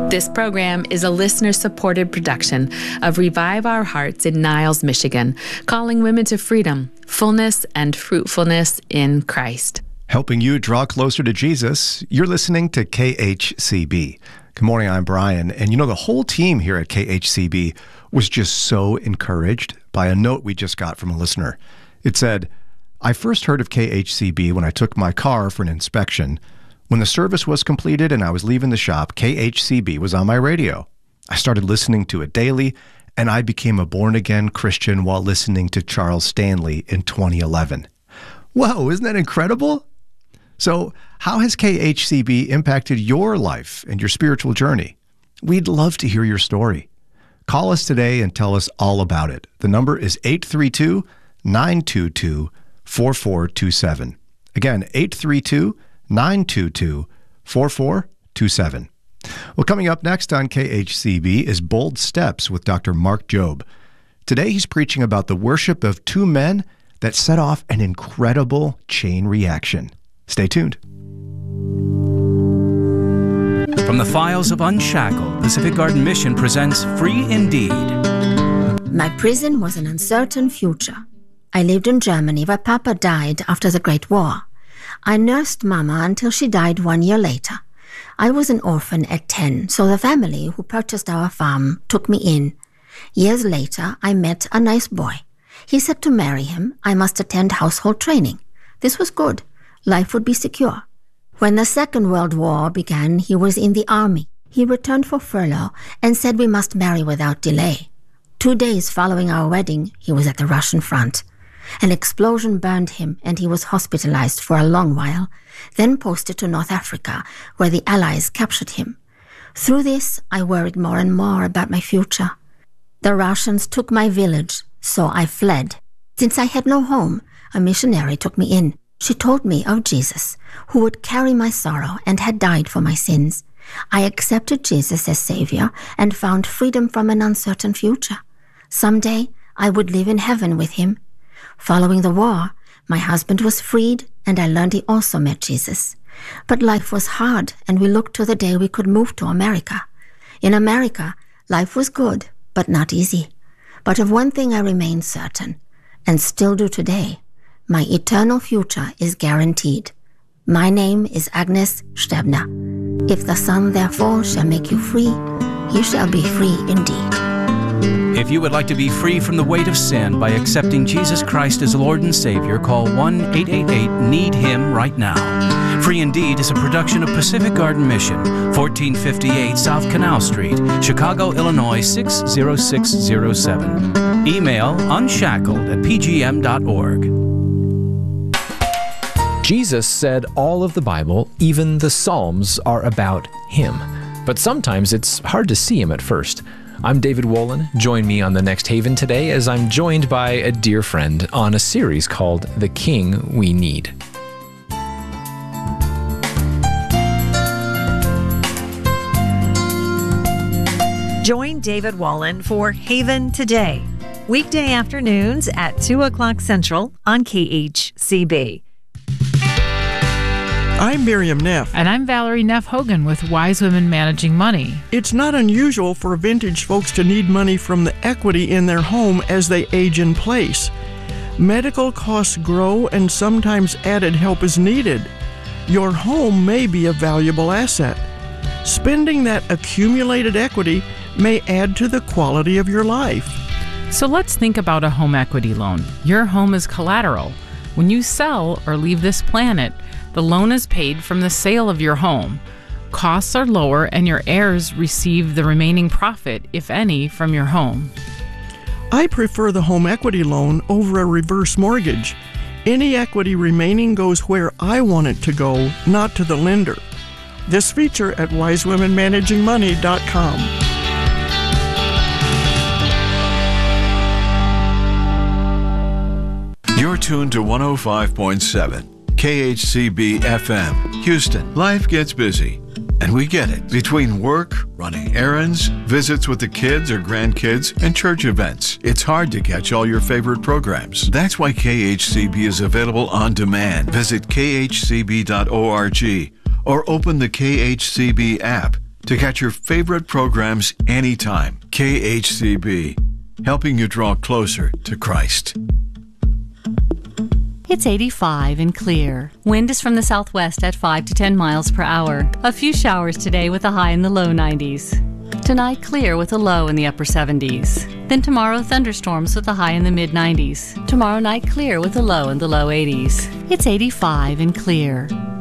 This program is a listener-supported production of Revive Our Hearts in Niles, Michigan, calling women to freedom, fullness, and fruitfulness in Christ. Helping you draw closer to Jesus, you're listening to KHCB. Good morning, I'm Brian. And the whole team here at KHCB was just so encouraged by a note we just got from a listener. It said, "I first heard of KHCB when I took my car for an inspection. When the service was completed and I was leaving the shop, KHCB was on my radio. I started listening to it daily, and I became a born-again Christian while listening to Charles Stanley in 2011. Whoa, isn't that incredible? So, how has KHCB impacted your life and your spiritual journey? We'd love to hear your story. Call us today and tell us all about it. The number is 832-922-4427. Again, 832-922-4427. Well, coming up next on KHCB is Bold Steps with Dr. Mark Jobe. Today he's preaching about the worship of two men that set off an incredible chain reaction. Stay tuned. From the files of Unshackled, Pacific Garden Mission presents Free Indeed. My prison was an uncertain future. I lived in Germany where Papa died after the Great War. I nursed Mama until she died 1 year later. I was an orphan at 10, so the family who purchased our farm took me in. Years later, I met a nice boy. He said to marry him, I must attend household training. This was good. Life would be secure. When the Second World War began, he was in the army. He returned for furlough and said we must marry without delay. 2 days following our wedding, he was at the Russian front. An explosion burned him, and he was hospitalized for a long while, then posted to North Africa, where the Allies captured him. Through this, I worried more and more about my future. The Russians took my village, so I fled. Since I had no home, a missionary took me in. She told me of Jesus, who would carry my sorrow and had died for my sins. I accepted Jesus as Savior and found freedom from an uncertain future. Someday, I would live in heaven with him. Following the war, my husband was freed, and I learned he also met Jesus. But life was hard, and we looked to the day we could move to America. In America, life was good, but not easy. But of one thing I remain certain, and still do today. My eternal future is guaranteed. My name is Agnes Stebner. If the Son therefore shall make you free, you shall be free indeed. If you would like to be free from the weight of sin by accepting Jesus Christ as Lord and Savior, call 1-888-NEED-HIM right now. Free Indeed is a production of Pacific Garden Mission, 1458 South Canal Street, Chicago, Illinois 60607. Email unshackled@pgm.org. Jesus said all of the Bible, even the Psalms, are about Him. But sometimes it's hard to see Him at first. I'm David Wolin. Join me on The Next Haven today as I'm joined by a dear friend on a series called The King We Need. Join David Wolin for Haven Today, weekday afternoons at 2 o'clock Central on KHCB. I'm Miriam Neff. And I'm Valerie Neff Hogan with Wise Women Managing Money. It's not unusual for vintage folks to need money from the equity in their home as they age in place. Medical costs grow and sometimes added help is needed. Your home may be a valuable asset. Spending that accumulated equity may add to the quality of your life. So let's think about a home equity loan. Your home is collateral. When you sell or leave this planet, the loan is paid from the sale of your home. Costs are lower and your heirs receive the remaining profit, if any, from your home. I prefer the home equity loan over a reverse mortgage. Any equity remaining goes where I want it to go, not to the lender. This feature at wisewomenmanagingmoney.com. You're tuned to 105.7 KHCB FM, Houston. Life gets busy, and we get it. Between work, running errands, visits with the kids or grandkids, and church events, it's hard to catch all your favorite programs. That's why KHCB is available on demand. Visit khcb.org or open the KHCB app to catch your favorite programs anytime. KHCB, helping you draw closer to Christ. It's 85 and clear. Wind is from the southwest at 5 to 10 miles per hour. A few showers today with a high in the low 90s. Tonight, clear with a low in the upper 70s. Then tomorrow, thunderstorms with a high in the mid 90s. Tomorrow night, clear with a low in the low 80s. It's 85 and clear.